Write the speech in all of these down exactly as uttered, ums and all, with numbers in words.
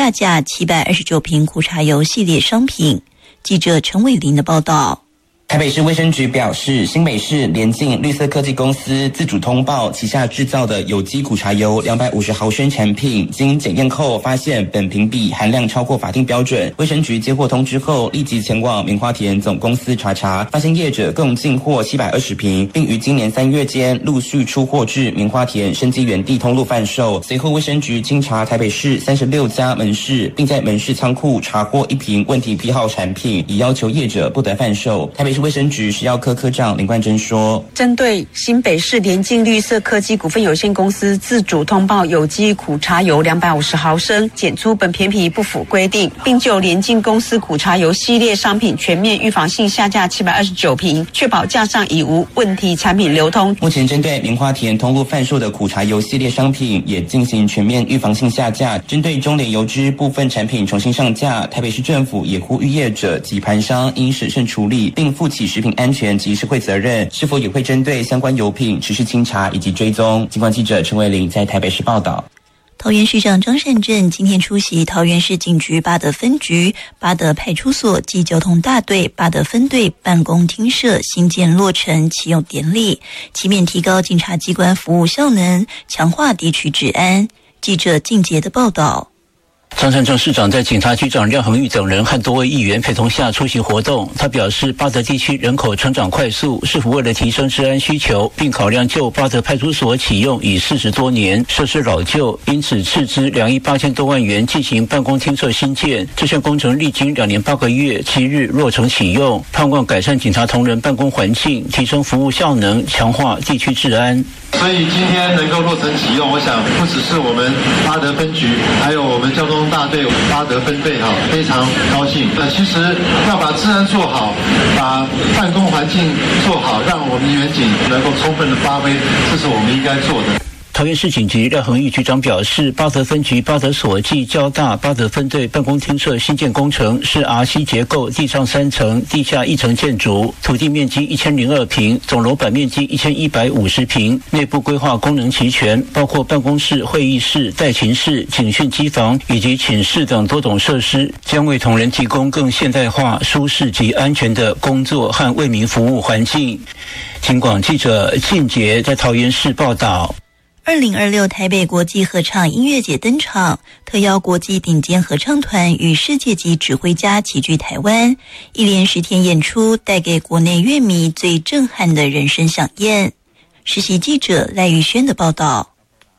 下架七百二十九瓶苦茶油系列商品。记者陈伟林的报道。 台北市卫生局表示，新北市联进绿色科技公司自主通报旗下制造的有机苦茶油两百五十毫升产品，经检验后发现苯评比含量超过法定标准。卫生局接获通知后，立即前往棉花田总公司查查，发现业者共进货七百二十瓶，并于今年三月间陆续出货至棉花田生机园地通路贩售。随后，卫生局经查台北市三十六家门市，并在门市仓库查获一瓶问题批号产品，已要求业者不得贩售。台北卫生局食药科科长林冠珍说， 针对新北市联进绿色科技股份有限公司自主通报有机苦茶油两百五十毫升检出苯偏皮不符规定，并就联进公司苦茶油系列商品全面预防性下架七百二十九瓶，确保架上已无问题产品流通。 目前针对棉花田通路贩售的苦茶油系列商品也进行全面预防性下架，针对中联油脂部分产品重新上架，台北市政府也呼吁业者及盘商应审慎处理，并负起食品安全及社会责任，是否也会针对相关油品持续清查以及追踪。警广记者陈伟玲在台北市报道。 桃园市长张善政今天出席桃园市警局八德分局、八德派出所及交通大队八德分队办公厅舍新建落成启用典礼，期勉提高警察机关服务效能，强化地区治安。记者靳杰的报道。 张善政市长在警察局长廖恒玉等人和多位议员陪同下出席活动。他表示，八德地区人口成长快速，是否为了提升治安需求，并考量就八德派出所启用已四十多年，设施老旧，因此斥资两亿八千多万元进行办公厅舍新建。这项工程历经两年八个月，七日落成启用，盼望改善警察同仁办公环境，提升服务效能，强化地区治安。 所以今天能够落成启用，我想不只是我们八德分局，还有我们交通大队八德分队哈，非常高兴。那其实要把治安做好，把办公环境做好，让我们员警能够充分的发挥，这是我们应该做的。 桃园市警局廖恒玉局长表示，八德分局八德所暨交大八德分队办公厅舍新建工程是 R C 结构，地上三层，地下一层建筑，土地面积一千零二坪，总楼板面积一千一百五十坪，内部规划功能齐全，包括办公室、会议室、待勤室、警训机房以及寝室等多种设施，将为同仁提供更现代化、舒适及安全的工作和为民服务环境。警广记者靳杰在桃园市报道。 二零二六台北国际合唱音乐节登场，特邀国际顶尖合唱团与世界级指挥家齐聚台湾，一连十天演出，带给国内乐迷最震撼的人声响宴。实习记者赖玉轩的报道。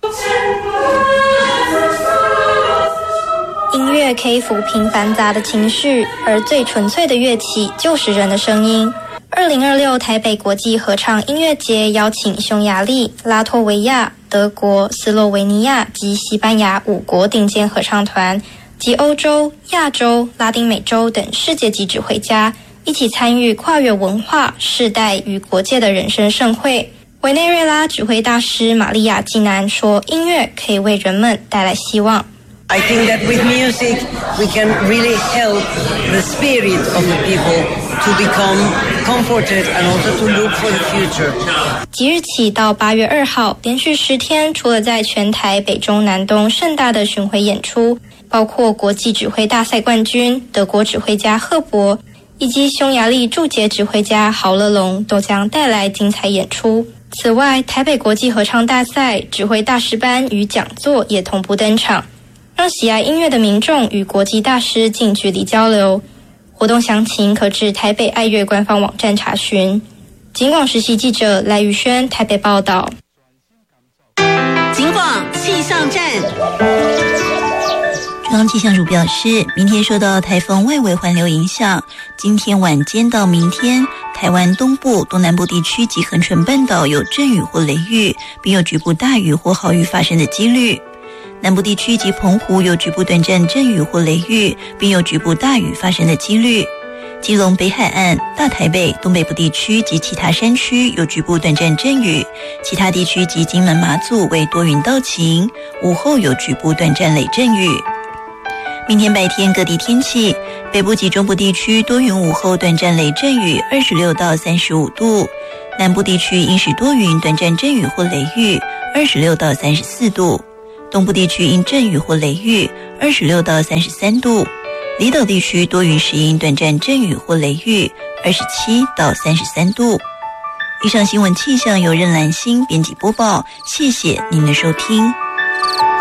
音乐可以抚平繁杂的情绪，而最纯粹的乐器就是人的声音。二零二六台北国际合唱音乐节邀请匈牙利、拉脱维亚、德国、斯洛维尼亚及西班牙五国顶尖合唱团及欧洲、亚洲、拉丁美洲等世界级指挥家一起参与跨越文化、世代与国界的人声盛会。委内瑞拉指挥大师玛利亚济南说，音乐可以为人们带来希望。 I think that with music we can really help the spirit of the people to become comforted and also to look for the future. 即日起到八月二号，连续十天，除了在全台北中南东盛大的巡回演出，包括国际指挥大赛冠军德国指挥家赫伯以及匈牙利驻捷指挥家豪勒隆都将带来精彩演出。此外，台北国际合唱大赛指挥大师班与讲座也同步登场，让喜爱音乐的民众与国际大师近距离交流。活动详情可至台北爱乐官方网站查询。警广实习记者赖宇轩台北报道。 警广气象站。 中央气象署表示，明天受到台风外围环流影响，今天晚间到明天，台湾东部、东南部地区及恒春半岛有阵雨或雷雨，并有局部大雨或豪雨发生的几率。南部地区及澎湖有局部短暂阵雨或雷雨，并有局部大雨发生的几率。基隆北海岸、大台北、东北部地区及其他山区有局部短暂阵雨，其他地区及金门马祖为多云到晴，午后有局部短暂雷阵雨。明天白天各地天气，北部及中部地区多云，午后短暂雷阵雨，二十六到三十五度；南部地区阴时多云，短暂阵雨或雷雨，二十六到三十四度。 东部地区因阵雨或雷雨，二十六到三十三度；离岛地区多云时因短暂阵雨或雷雨，二十七到三十三度。以上新闻气象由任兰心编辑播报，谢谢您的收听。